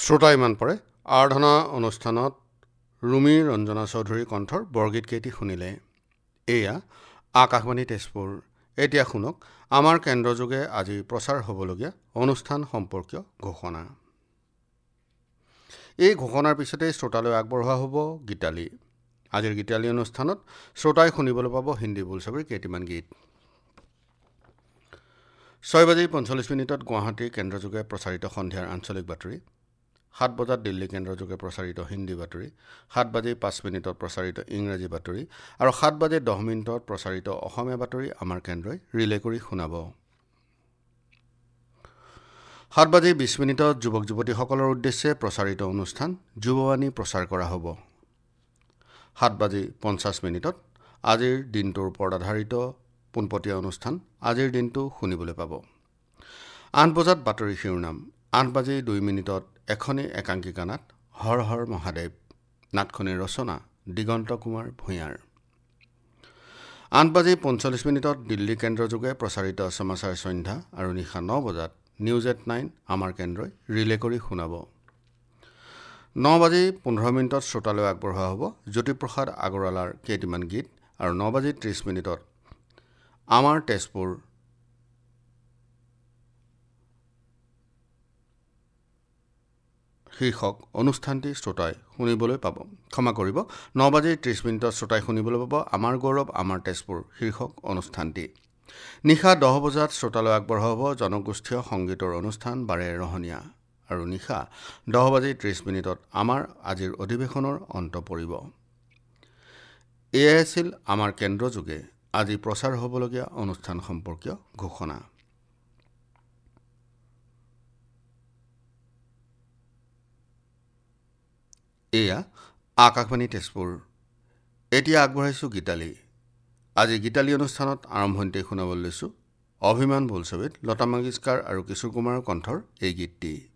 শ্ৰোতা ইমান পৰে আৰাধনা অনুষ্ঠানত ৰুমি ৰঞ্জনা চৌধুৰী কণ্ঠৰ বৰগীত কেইটি শুনিলে। এয়া আকাশবাণী তেজপুৰ। এতিয়া শুনক আমাৰ কেন্দ্ৰযোগে আজি প্ৰচাৰ হ'বলগীয়া অনুষ্ঠান সম্পৰ্কীয় ঘোষণা। এই ঘোষণাৰ পিছতে শ্ৰোতালৈ আগবঢ়োৱা হ'ব গীতালী। আজিৰ গীতালী অনুষ্ঠানত শ্ৰোতাই শুনিবলৈ পাব হিন্দী বোলছবিৰ কেইটিমান গীত। 6:45 গুৱাহাটী কেন্দ্ৰযোগে প্ৰচাৰিত সন্ধিয়াৰ আঞ্চলিক বাতৰি, 7 বজাত দিল্লী কেন্দ্ৰযোগে প্ৰচাৰিত হিন্দী বাতৰি, 7:05 প্ৰচাৰিত ইংৰাজী বাতৰি আৰু 7:10 প্ৰচাৰিত অসমীয়া বাতৰি আমাৰ কেন্দ্ৰই ৰিলে কৰি শুনাব। 7:20 যুৱক যুৱতীসকলৰ উদ্দেশ্যে প্ৰচাৰিত অনুষ্ঠান যুৱবাণী প্ৰচাৰ কৰা হ'ব। 7:50 আজিৰ দিনটোৰ ওপৰত আধাৰিত পোনপটীয়া অনুষ্ঠান আজিৰ দিনটো শুনিবলৈ পাব। 8 বজাত বাতৰি শিৰোনাম, 8:02 এখনি একাংকিকা নাট হৰ হৰ মহাদেৱ, নাটখনিৰ ৰচনা দিগন্ত কুমাৰ ভূঞাৰ। 8:45 দিল্লী কেন্দ্ৰযোগে প্ৰচাৰিত সমাচাৰ সন্ধ্যা আৰু নিশা 9 বজাত নিউজ এট 9 আমাৰ কেন্দ্ৰই ৰিলে কৰি শুনাব। 9:15 শ্ৰোতালৈ আগবঢ়োৱা হ'ব জ্যোতিপ্ৰসাদ আগৰৱালাৰ কেইটিমান গীত আৰু 9:30 আমাৰ তেজপুৰ শীৰ্ষক অনুষ্ঠানটি শ্ৰোতাই শুনিবলৈ পাব। ক্ষমা কৰিব, 9:30 শ্ৰোতাই শুনিবলৈ পাব আমাৰ গৌৰৱ আমাৰ তেজপুৰ শীৰ্ষক অনুষ্ঠানটি। নিশা 10 বজাত শ্ৰোতালৈ আগবঢ়োৱা হ'ব জনগোষ্ঠীয় সংগীতৰ অনুষ্ঠান বাৰে ৰহণীয়া আৰু নিশা 10:30 আমাৰ আজিৰ অধিৱেশনৰ অন্ত পৰিব। এয়াই আছিল আমাৰ কেন্দ্ৰযোগে আজি প্ৰচাৰ হ'বলগীয়া অনুষ্ঠান সম্পৰ্কীয় ঘোষণা। এয়া আকাশবাণী তেজপুৰ। এতিয়া আগবঢ়াইছোঁ গীতালী। আজি গীতালী অনুষ্ঠানত আৰম্ভণিতে শুনাবলৈ লৈছোঁ অভিমান বোলছবিত লতা মংগেশকাৰ আৰু কিশোৰ কুমাৰৰ কণ্ঠৰ এই গীতটি।